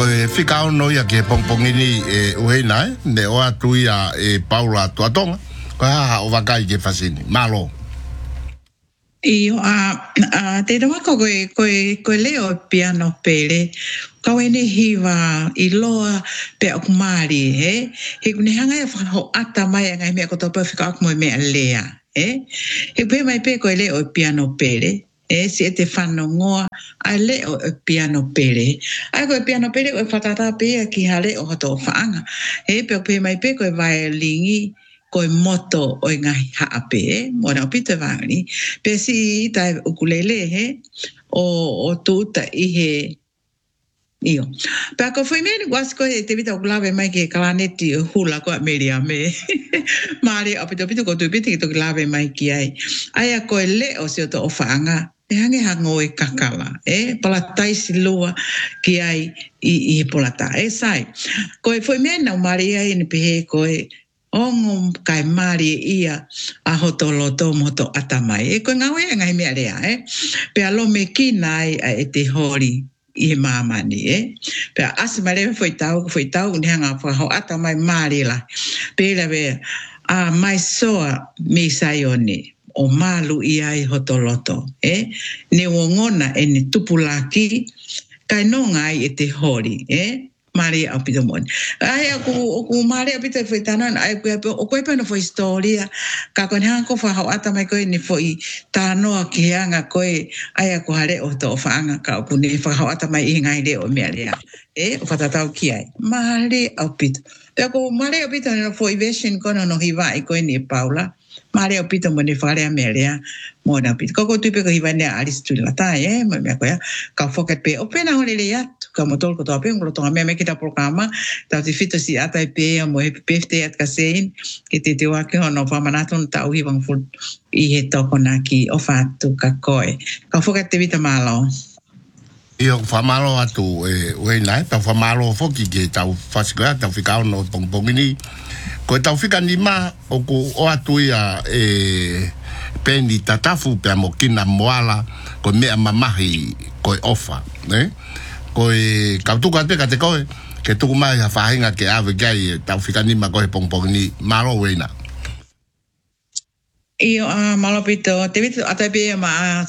ko e fika no ia ke pongpongini e uheina ne o atu ia e Paula Tuatonga ko ha o vakai ke fasini malo Io te rawa ko leo piano pele ka wene hiwa I loa pe akumari he kune hanga e ho ata mai ngai me ko to pa fika akmo me lea he pe mai pe ko leo piano pele si te fanno ngoa a leo piano pele ai ko piano pele o fatata pe ki hale o to faanga pe mai pe ko violingi ko moto o ngai haape mo na pita vani pe si tai ukulele o tuta ihe io pa ko foi meni guasco te vita ukulave mai ke kalaneti hula ko meria me mari apito ko tu pita to ukulave mai ki ai ko le o se to ofanga e hange hango e kakala pala taisi lua ki ai I polata sai ko foi meni na mari ai ni pe ko ongo kai mari ia a hotoloto moto atamai ko ngawe ngai me rea pe alo me kinai e te hori I mamani pe asmare foi tau ne hanga fa ho atamai mari la pe la ve a mai soa me saioni o malu ia I hotoloto ne wongona e ne tupulaki kai no ngai e te hori Mari apito mon. Ai aku mari apito foi tanan ai o ko pe no foi historia ka kon han ko fa ata mai ko ni foi tano ki anga ko ai aku hare o to fa anga ka ku ni fa ata mai ngai de o meria o fa tata ki ai mari apito ko mari apito no foi version kono no hiva ko ni Paula Mari apito mo ni fare amelia mo na pito ko tu pe ko hiva ne aristula ta mo me ko ya ka foket pe o pena ho le ya ka mo tol ko to pe ngolo to me kita programa ta ti fito si ata pe mo e pefte at kasein ke te wa ke no fa manaton ta u hiva fu I he to kona ki o fa tu ka koe ka foket te vita malo Io fa malo atu we nai ta fa malo foki ke ta fasga ta fika no pongpongini ko ta fika ni ma o atu ia pendi tatafu pe mokina moala ko me mamahi ko ofa ko ka tu ka te ko ke tu mai fa hinga ke ave gai ta fika ni ma ko pongpongini malo we na Io malo pito te vito ata pe ma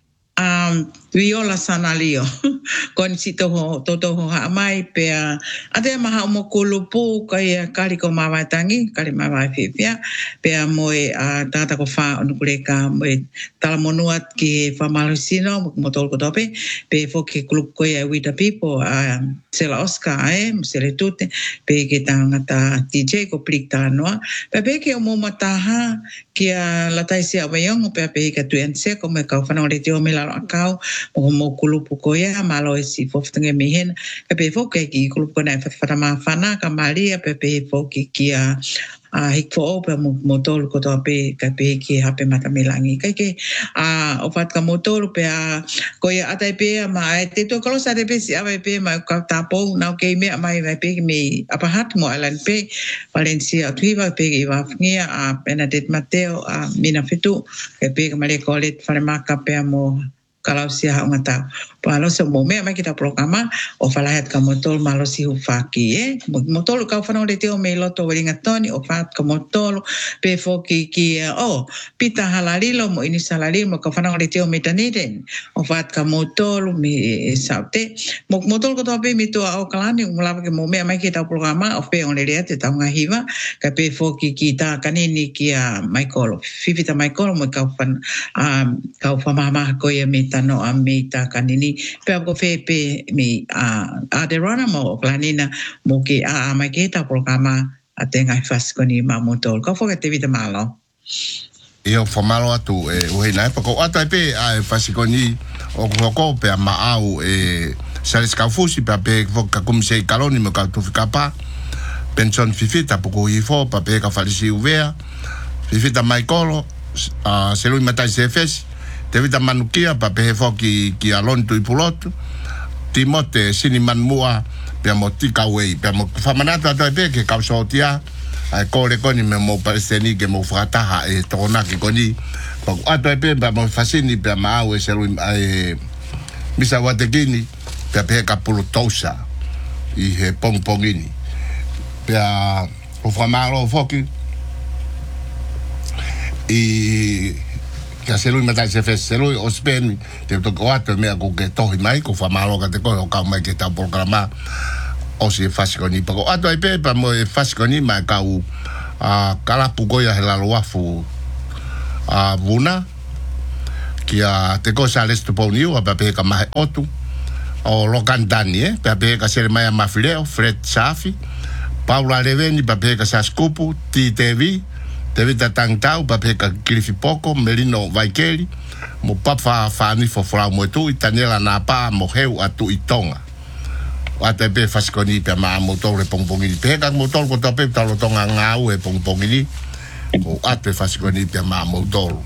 viola sanalio con sito toto ha mai pe ate maha mo kulupu kai kali ko mawatangi kali mawa fifia pe mo tata ko fa nukuleka mo talamonuat ki famalusino mo tol ko tope pe foki klub ko ya with the people sela Oscar sele tutte pe ke tangata DJ ko plikta no pe ke mo mataha ki la taisia bayong pe ke tuense ko me ka fa no le tio mila akau mo kulupu ko ya malo si foftenga mihen pe fo ke ki kulupu na fa ma fana ka maria pe fo ki a hikfo pe motor ko to pe ka pe ki hape mata melangi ke o fat ka motor pe ko ya ata pe ma te to ko sa de pe si ave pe ma ka tapo na ke me mai pe me apa hat mo alan pe Valencia tuiva pe iva fngia a Benedette Mateo a mina fitu pe ka male kolet farmaka pe mo kalau sia ngata palo se mo me kita programa o falahat ka motol malo si hufaki motol ka fano le teo me loto winga toni o fat ka motol pe foki ki pita halalilo mo ini salalimo ka fano le teo me taniden o fat ka motol mi saute mo motol ko to pe mi to o kalani mo la ke mo me kita programa o pe on le te ta nga hiva ka pe foki ki ta kanini ki a Michael fifita Michael mo ka fan ka fa mama ko ye mi no amita kanini pe ko fe pe mi aderona mo planina mo ke mai kita programa atenga fas koni mamotol ko fo te vita malo io fo malo atu we na ko ata pe fas koni o ko pe ma au sales ka fusi pe fo ka kumse kaloni mo ka tu fika pa pension fifita po ko ifo pa pe ka falisi uvea fifita mai kolo se lui matai CFS te vita manukia pa pe foki ki alon tu ipulotu timote sini man mua pe mo tika wei pe mo famanata to pe ke ka sotia ai ko le koni me mo palestini ke mo frata ha tona ki koni pa ato pe pa mo fasini pe ma we selu ai misa watekini pe pe ka pulutosa i he pongpongini pea o whamaro foki i ka selui matai se fes selui o speni te toko atu mea ko ke tohi mai ko whamaro ka te koe o kau mai ke tau programa o si e whasikoni pako atu ai pepa mo e whasikoni mai kau kalapu goia he lalo wafu vuna kia te koe sa lestu poniu a pepe ka mahe otu o Lokandani pepe ka sere mai a mafileo Fred Safi Paula Reveni pepe ka sa skupu TTV te vita tangtau pepe ka Kilifi Poko Merino Vaikeli mo papa fani fo fra mo tu itanela na pa mo heu atu itonga a te pe faskoni pe ma motor pongpongi pe ka motor ko tape talo tonga ngau e pongpongi o a te faskoni pe ma motor